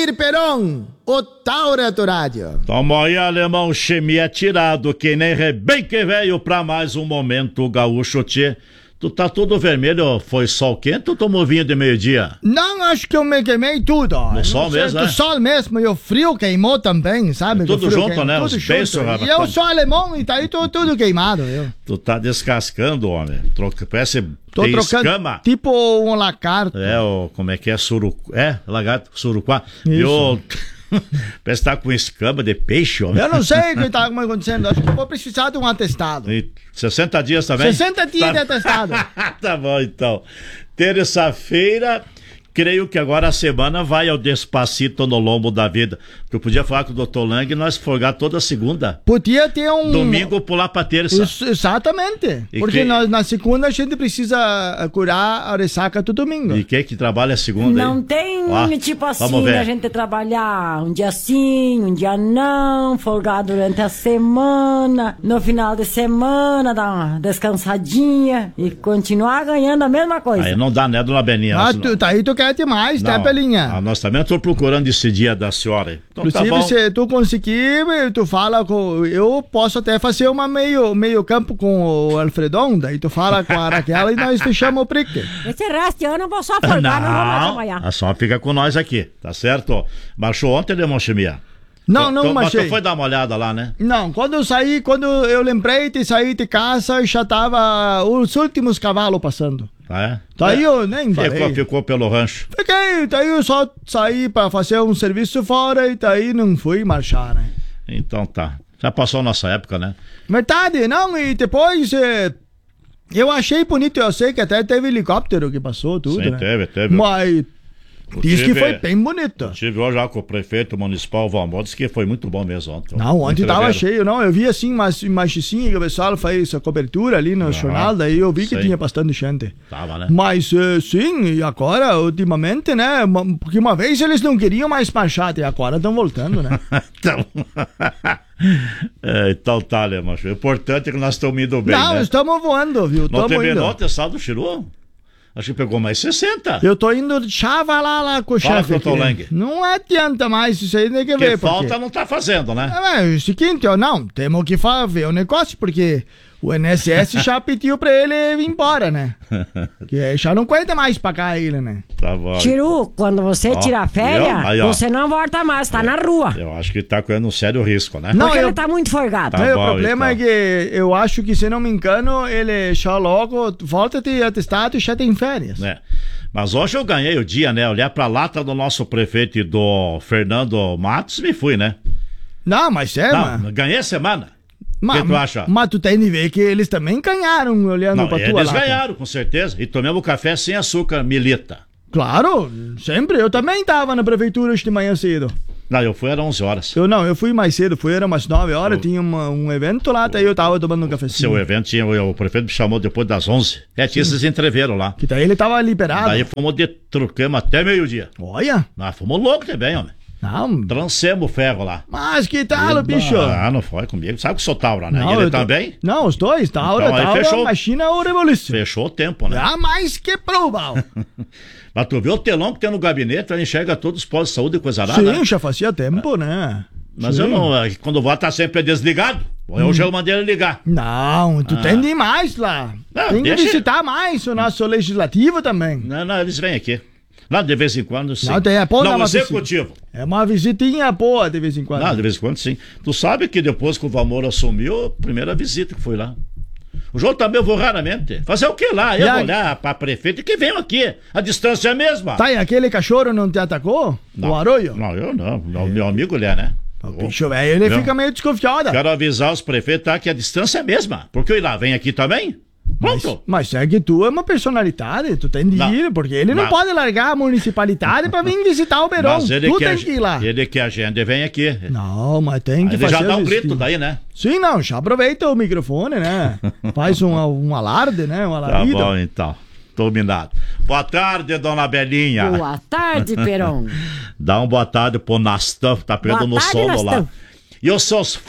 Valdir Peron, o Taura do Rádio. Toma aí, alemão, chimia tirado, que nem bem que veio pra mais um momento gaúcho, tchê. Tu tá todo vermelho, foi sol quente ou tomou vinho de meio-dia? Não, acho que eu me queimei tudo. No sol mesmo, no sol mesmo, e o frio queimou também, sabe? Tudo junto, né? Os beiços, rapaz. E eu sou alemão e tá aí tudo queimado, eu. Tu tá descascando, homem. Parece Tô trocando, escama. Tipo um lagarto. Como é que é? Lagarto, suruquá. Isso. Parece que tá com escama de peixe, homem. Eu não sei o que tá acontecendo. Acho que eu vou precisar de um atestado. E 60 dias também? 60 dias de atestado. Tá bom, então. Terça-feira, creio que agora a semana vai ao Despacito no lombo da vida. Eu podia falar com o Dr. Lang e nós folgar toda segunda. Podia ter um... Domingo pular pra terça. Exatamente. Porque na segunda a gente precisa curar a ressaca do domingo. E quem que trabalha a segunda? Não tem tipo assim, a gente trabalhar um dia sim, um dia não, folgar durante a semana, no final de semana dar uma descansadinha e continuar ganhando a mesma coisa. Aí não dá, né, dona Beninha? Aí tu quer demais, tá, Pelinha? Nós também estamos procurando esse dia da senhora. Então, inclusive, tá, se tu conseguir, tu fala com... Eu posso até fazer uma meio campo com o Alfredão, daí tu fala com a Raquel e nós fechamos o prique. Esse resto eu não vou só folgar, não vou mais trabalhar. A só fica com nós aqui, tá certo? Marchou ontem, Lemonchimia? Não marchei. Mas tu foi dar uma olhada lá, né? Não, quando eu lembrei de sair de casa, já tava os últimos cavalos passando. É? Daí eu nem parei. Ficou pelo rancho. Fiquei, daí eu só saí pra fazer um serviço fora e daí não fui marchar, né? Então tá. Já passou a nossa época, né? Verdade, não, e depois eu achei bonito, eu sei que até teve helicóptero que passou tudo, sim, né? Teve. Mas... Diz que foi bem bonito. Eu tive hoje já com o prefeito municipal Valmor, disse que foi muito bom mesmo ontem. Não, ontem tava cheio, não. Eu vi assim, mas sim, que o pessoal fez a cobertura ali no jornal, daí eu vi que tinha bastante gente. Tava, né? Mas sim, e agora, ultimamente, né? Porque uma vez eles não queriam mais marchar, e agora estão voltando, né? Então tá, Lemacho. O importante é que nós estamos indo bem, não, né? Estamos voando, viu? Não terminou o testado do Chiru? Acho que pegou mais 60. Eu tô indo chava lá com o chefe. Não adianta mais isso aí, tem que ver. Porque falta não tá fazendo, né? É o seguinte, temos que ver o negócio, porque o INSS já pediu pra ele ir embora, né? Que já não aguenta mais pagar ele, né? Tá bom. Chiru, quando você tirar férias, você não volta mais, tá na rua. Eu acho que tá correndo um sério risco, né? Não, porque ele tá muito folgado. Tá bom, o problema então. é que eu acho que, se não me engano, ele já logo volta de atestado e já tem férias. Mas hoje eu ganhei o dia, né? Olhar pra lata do nosso prefeito e do Fernando Matos, me fui, né? Não, mas ganhei a semana. O que tu acha? Mas tu tem de ver que eles também ganharam olhando pra tua lata. Eles ganharam, com certeza. E tomamos café sem açúcar, Milita. Claro, sempre. Eu também tava na prefeitura hoje de manhã cedo. Não, eu fui, era 11 horas. Eu fui mais cedo, era umas 9 horas, tinha um evento lá, daí eu tava tomando um cafezinho. Seu evento o prefeito me chamou depois das 11. Tinha esses entreveram lá. Que daí ele tava liberado. Daí fomos de trucamos até meio-dia. Olha. Fomos loucos também, homem. Não. Transcemos o ferro lá. Mas que tal, bicho? Não foi comigo. Sabe que sou Taura, né? E ele também? Não, os dois. Taura, fechou. Machina ou Revolução. Fechou o tempo, né? Mais que provável. Mas tu viu o telão que tem no gabinete, ele enxerga todos os postos de saúde e coisa arada? Sim, já fazia tempo, né? Mas eu não, quando vou tá sempre desligado. Hoje eu mandei ele ligar. Não, tu tem demais lá. Tem que visitar mais o nosso legislativo também. Não, eles vêm aqui. Lá de vez em quando, sim. Não, executivo. É uma visitinha boa de vez em quando. Não, de vez em quando, sim. Tu sabe que depois que o Valmor assumiu, a primeira visita que foi lá. O João também eu vou raramente. Fazer o que lá? Eu vou olhar pra prefeito que vem aqui. A distância é a mesma. Tá, e aquele cachorro não te atacou? Não. O Arroio? Não, eu não. Meu amigo ele é, né? O bicho velho, ele fica meio desconfiado. Quero avisar os prefeitos que a distância é a mesma. Porque eu lá vem aqui também. Pronto. Mas é que tu é uma personalidade, tu tem de ir, porque ele não pode largar a municipalidade pra vir visitar o Beirão. Tu tem que ir lá. Ele quer a gente vem aqui. Não, mas tem que fazer. Ele já dá um grito daí, né? Sim, não, já aproveita o microfone, né? Faz um alarde, né? Um alarido. Tá bom, então. Dominado. Boa tarde, dona Belinha. Boa tarde, Peron. Dá uma boa tarde pro Nastão, tá pegando no solo lá. E os seus fãs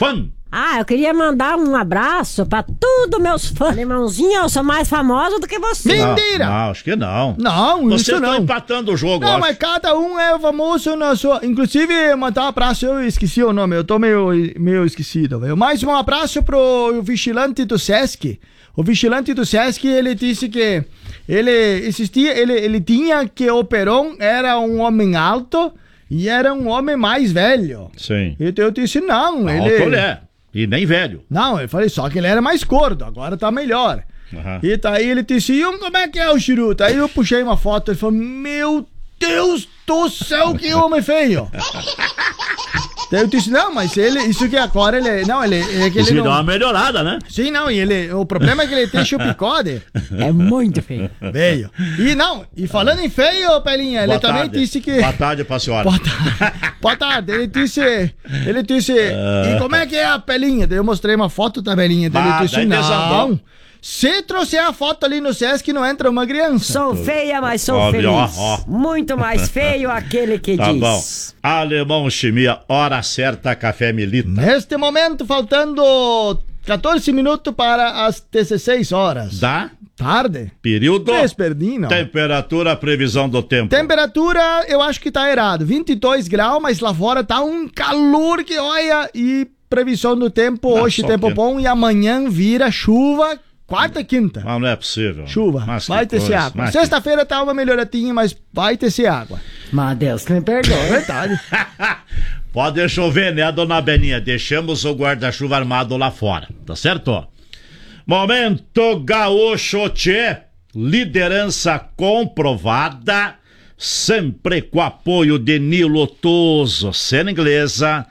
Eu queria mandar um abraço pra todos meus fãs. Alemãozinho, eu sou mais famoso do que você. Mentira! Não, acho que não. Não, Vocês isso estão não. empatando o jogo, Não, acho. mas cada um é famoso na sua... Inclusive, mandar um abraço, eu esqueci o nome, eu tô meio esquecido, velho. Mais um abraço pro vigilante do Sesc. O vigilante do Sesc, ele disse que ele tinha que o Perón era um homem alto e era um homem mais velho. Sim. Então eu disse, não, Alto ele é. E nem velho. Não, eu falei só que ele era mais gordo, agora tá melhor. Uhum. E daí ele disse, como é que é o Chiruta? Aí eu puxei uma foto, ele falou, meu Deus do céu, que homem feio. Daí eu disse, não, mas isso que agora ele... Não, ele é que Isso ele dá não... uma melhorada, né? Sim, não, e o problema é que ele tem chupicode. É muito feio. Veio. E falando em feio, Pelinha, ele também disse que... Boa tarde pra senhora. Boa tarde. Ele disse, e como é que é a Pelinha? Daí eu mostrei uma foto da Pelinha. Daí ele disse, não, se trouxer a foto ali no Sesc, não entra uma criança. Sou feia, mas sou feliz. Muito mais feio aquele que diz. Bom. Alemão Chimia, hora certa, Café Milita. Neste momento, faltando 14 minutos para as 16 horas. Da tarde. Período. Vespertino. Temperatura, previsão do tempo. Temperatura, eu acho que tá errado. 22 graus, mas lá fora tá um calor que olha. E previsão do tempo, hoje tempo bom e amanhã vira chuva. Quarta e quinta. Mas não é possível. Chuva. Vai ter água. Sexta-feira tá uma melhoradinha, mas vai ter água. Mas Deus que me perdoe. É verdade. Pode chover, né, dona Beninha? Deixamos o guarda-chuva armado lá fora. Tá certo? Momento Gaúcho Tchê. Liderança comprovada. Sempre com apoio de Nilo Toso. Cena Inglesa.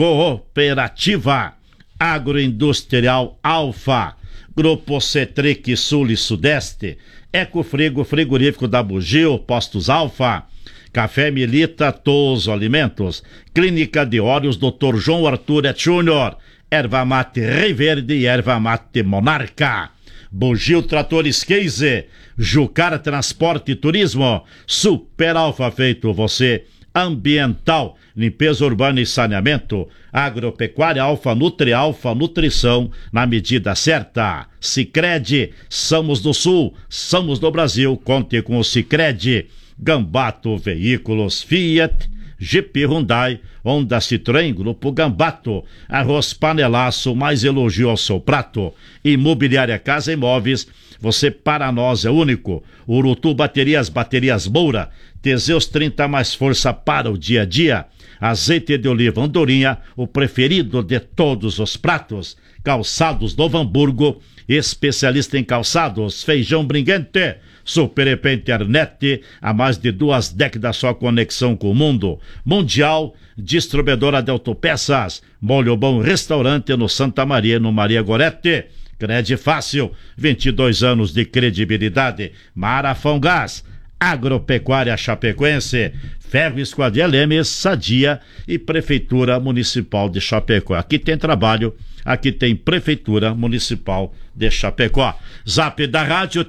Cooperativa Agroindustrial Alfa. Grupo Cetric Sul e Sudeste, Ecofrigo Frigorífico da Bugio, Postos Alfa, Café Milita, Toso Alimentos, Clínica de Óleos, Dr. João Arthur Júnior, Erva Mate Rei Verde e Erva Mate Monarca, Bugio Tratores Case, Jucar Transporte e Turismo, Super Alfa feito você, Ambiental, limpeza urbana e saneamento, Agropecuária Alfa Nutrição, na medida certa. Sicredi, somos do Sul, somos do Brasil, conte com o Sicredi. Gambato Veículos, Fiat, Jeep Hyundai, Honda Citroën, Grupo Gambato, Arroz Panelaço, mais elogio ao seu prato. Imobiliária Casa Imóveis, você para nós é único. Urutu Baterias Moura, Teseus 30 mais força para o dia a dia. Azeite de oliva Andorinha, o preferido de todos os pratos. Calçados Novo Hamburgo, especialista em calçados. Feijão Brinquente, Super EP Internet, há mais de 2 décadas sua conexão com o mundo. Mundial, distribuidora de autopeças. Molho Bom Restaurante no Santa Maria, no Maria Gorete. Crede Fácil, 22 anos de credibilidade. Marafão Gás, Agropecuária Chapecoense, Ferro Esquadria Lemes, Sadia e Prefeitura Municipal de Chapecó. Aqui tem trabalho, aqui tem Prefeitura Municipal de Chapecó. Zap da rádio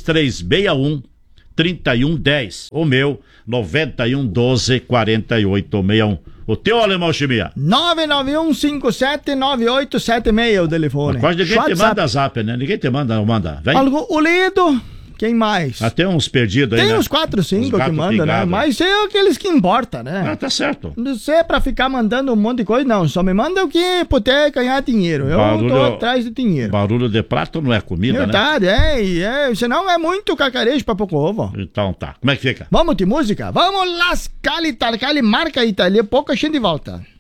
3361-3110. O meu, 9112-4861. O teu, Alemão Chimia? 991579876 o telefone. Mas quase ninguém te manda zap, né? Ninguém te manda, não manda. Vem. O Lido... Quem mais? Até uns perdidos aí, tem né? uns 4, 5 que manda, pingado, né? Mas é aqueles que importa, né? Ah, tá certo. Não sei pra ficar mandando um monte de coisa, não. Só me manda o que puder ganhar dinheiro. Eu tô atrás de dinheiro. Barulho de prato não é comida, verdade, né? Senão é muito cacarejo pra pouco ovo. Então tá. Como é que fica? Vamos de música? Vamos lascar-lhe, tarcar-lhe, marca aí, tá ali. Pouco a gente volta.